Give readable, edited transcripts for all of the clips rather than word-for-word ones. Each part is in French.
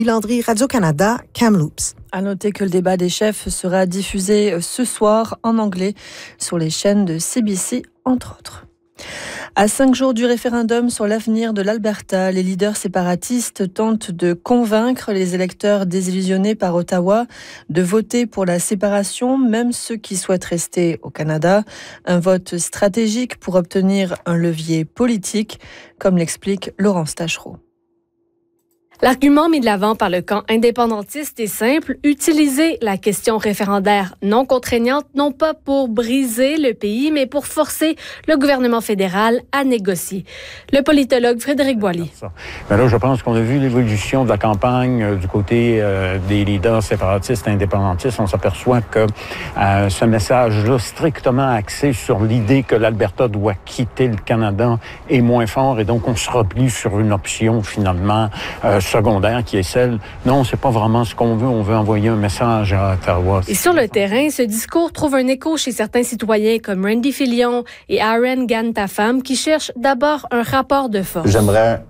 Landry, Radio-Canada, Kamloops. À noter que le débat des chefs sera diffusé ce soir en anglais sur les chaînes de CBC, entre autres. À 5 jours du référendum sur l'avenir de l'Alberta, les leaders séparatistes tentent de convaincre les électeurs désillusionnés par Ottawa de voter pour la séparation, même ceux qui souhaitent rester au Canada. Un vote stratégique pour obtenir un levier politique, comme l'explique Laurence Taschereau. L'argument mis de l'avant par le camp indépendantiste est simple, utiliser la question référendaire non contraignante, non pas pour briser le pays, mais pour forcer le gouvernement fédéral à négocier. Le politologue Frédéric Boily. Mais là, je pense qu'on a vu l'évolution de la campagne du côté des leaders séparatistes indépendantistes. On s'aperçoit que ce message-là, strictement axé sur l'idée que l'Alberta doit quitter le Canada, est moins fort, et donc on se replie sur une option finalement secondaire qui est celle, non, c'est pas vraiment ce qu'on veut, on veut envoyer un message à Ottawa. Et sur le terrain, ce discours trouve un écho chez certains citoyens comme Randy Filion et Aaron Gantafam qui cherchent d'abord un rapport de force. J'aimerais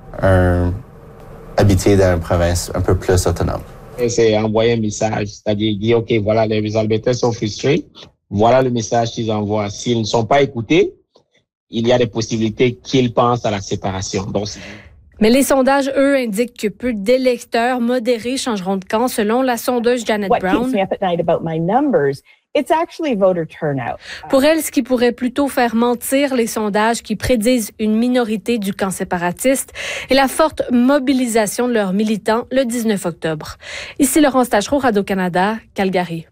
habiter dans une province un peu plus autonome. C'est envoyer un message, c'est-à-dire dire, OK, voilà, les Albertains sont frustrés, voilà le message qu'ils envoient. S'ils ne sont pas écoutés, il y a des possibilités qu'ils pensent à la séparation. Donc, mais les sondages, eux, indiquent que peu d'électeurs modérés changeront de camp, selon la sondeuse Janet Brown. Pour elle, ce qui pourrait plutôt faire mentir les sondages qui prédisent une minorité du camp séparatiste est la forte mobilisation de leurs militants le 19 octobre. Ici Laurence Taschereau, Radio-Canada, Calgary.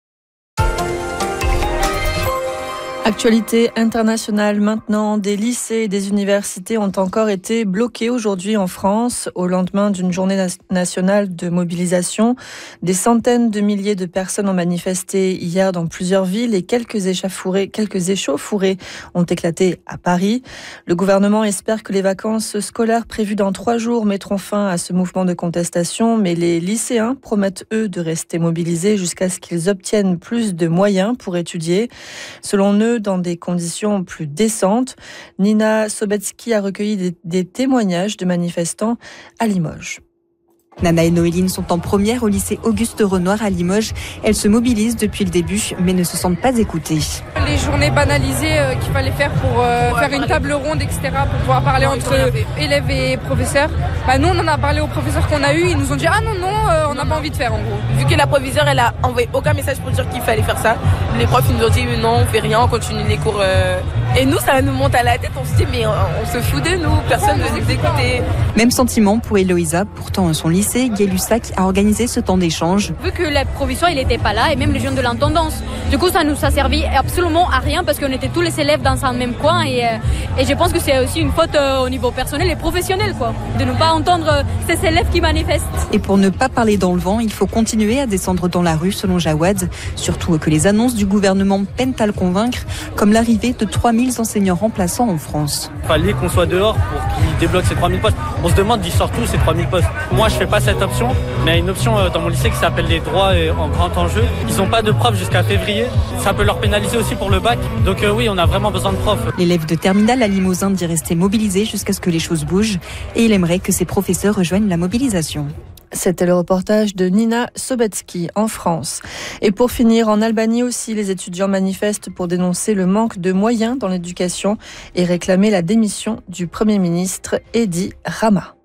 Actualité internationale maintenant, des lycées et des universités ont encore été bloqués aujourd'hui en France au lendemain d'une journée nationale de mobilisation. Des centaines de milliers de personnes ont manifesté hier dans plusieurs villes et quelques échauffourées ont éclaté à Paris. Le gouvernement espère que les vacances scolaires prévues dans 3 jours mettront fin à ce mouvement de contestation, mais les lycéens promettent eux de rester mobilisés jusqu'à ce qu'ils obtiennent plus de moyens pour étudier. Selon eux, dans des conditions plus décentes. Nina Sobetsky a recueilli des témoignages de manifestants à Limoges. Nana et Noéline sont en première au lycée Auguste Renoir à Limoges. Elles se mobilisent depuis le début, mais ne se sentent pas écoutées. Les journées banalisées qu'il fallait faire pour faire une table ronde, etc., pour pouvoir parler entre élèves et professeurs. Nous, on en a parlé aux professeurs qu'on a eus, ils nous ont dit « Ah non, on n'a pas envie de faire en gros ». Vu que la proviseure, elle a envoyé aucun message pour dire qu'il fallait faire ça, les profs ils nous ont dit « Non, on fait rien, on continue les cours ». Et nous, ça nous monte à la tête, on se dit « Mais on se fout de nous, personne ne nous écoutait ». Même sentiment pour Héloïsa, pourtant son lycée Gay-Lussac a organisé ce temps d'échange. Vu que la provisoire il n'était pas là et même les jeunes de l'intendance, du coup ça nous a servi absolument à rien parce qu'on était tous les élèves dans un même coin et je pense que c'est aussi une faute au niveau personnel et professionnel de ne pas entendre ces élèves qui manifestent. Et pour ne pas parler dans le vent, il faut continuer à descendre dans la rue selon Jawad, surtout que les annonces du gouvernement peinent à le convaincre, comme l'arrivée de 3000 enseignants remplaçants en France. Il fallait qu'on soit dehors pour qu'ils débloquent ces 3000 postes. On se demande d'y sortent tous ces 3000 postes. Moi je fais pas cette option, mais il y a une option dans mon lycée qui s'appelle les droits en grand enjeu. Ils n'ont pas de profs jusqu'à février. Ça peut leur pénaliser aussi pour le bac. Donc oui, on a vraiment besoin de profs. L'élève de terminale à Limousin dit rester mobilisé jusqu'à ce que les choses bougent et il aimerait que ses professeurs rejoignent la mobilisation. C'était le reportage de Nina Sobetsky en France. Et pour finir, en Albanie aussi, les étudiants manifestent pour dénoncer le manque de moyens dans l'éducation et réclamer la démission du Premier ministre Edi Rama.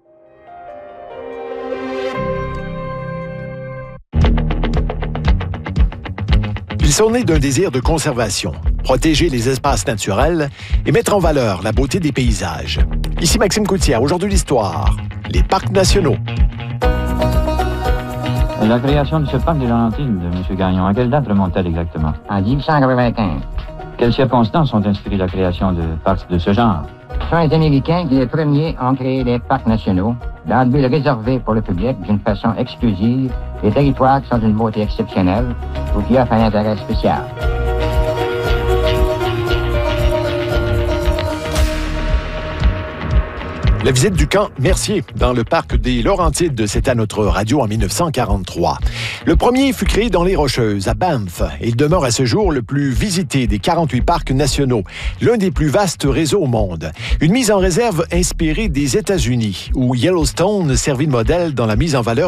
Ils sont nés d'un désir de conservation, protéger les espaces naturels et mettre en valeur la beauté des paysages. Ici Maxime Coutière, aujourd'hui l'histoire, les parcs nationaux. La création de ce parc des Laurentides de M. Gagnon, à quelle date remonte-t-elle exactement? En 1895. Quelles circonstances ont inspiré la création de parcs de ce genre? Ce sont les Américains qui, les premiers, ont créé les parcs nationaux dans le but de réserver pour le public, d'une façon exclusive, les territoires qui sont d'une beauté exceptionnelle ou qui offrent un intérêt spécial. La visite du camp Mercier dans le parc des Laurentides, c'était à notre radio en 1943. Le premier fut créé dans les Rocheuses, à Banff. Il demeure à ce jour le plus visité des 48 parcs nationaux, l'un des plus vastes réseaux au monde. Une mise en réserve inspirée des États-Unis, où Yellowstone servit de modèle dans la mise en valeur